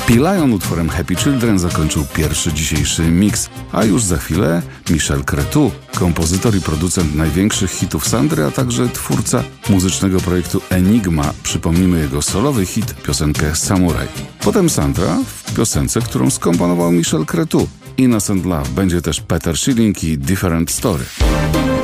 P-Lion utworem Happy Children zakończył pierwszy dzisiejszy mix, a już za chwilę Michel Cretu, kompozytor i producent największych hitów Sandry, a także twórca muzycznego projektu Enigma. Przypomnimy jego solowy hit, piosenkę Samurai. Potem Sandra w piosence, którą skomponował Michel Cretu. Innocent Love będzie też Peter Schilling i Different Story.